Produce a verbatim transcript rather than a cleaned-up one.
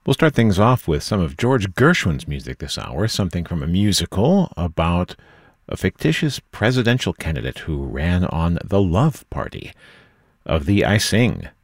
We'll start things off with some of George Gershwin's music this hour, something from a musical about a fictitious presidential candidate who ran on The Love Party. Of the I Sing